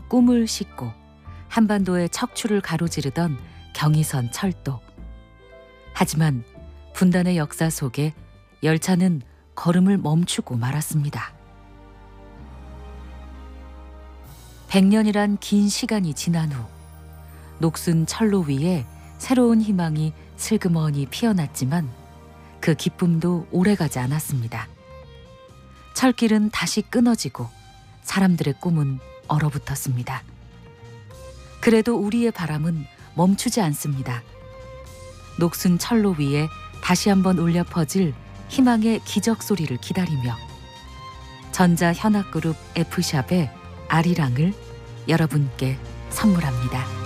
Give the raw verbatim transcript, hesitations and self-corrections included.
꿈을 싣고 한반도의 척추를 가로지르던 경의선 철도. 하지만 분단의 역사 속에 열차는 걸음을 멈추고 말았습니다. 백 년이란 긴 시간이 지난 후 녹슨 철로 위에 새로운 희망이 슬그머니 피어났지만 그 기쁨도 오래가지 않았습니다. 철길은 다시 끊어지고 사람들의 꿈은 얼어붙었습니다. 그래도 우리의 바람은 멈추지 않습니다. 녹슨 철로 위에 다시 한번 울려 퍼질 희망의 기적 소리를 기다리며 전자 현악그룹 F샵의 아리랑을 여러분께 선물합니다.